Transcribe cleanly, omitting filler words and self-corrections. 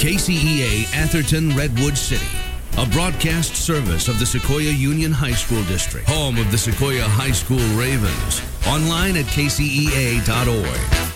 KCEA Atherton Redwood City, a broadcast service of the Sequoia Union High School District, home of the Sequoia High School Ravens. Online at kcea.org.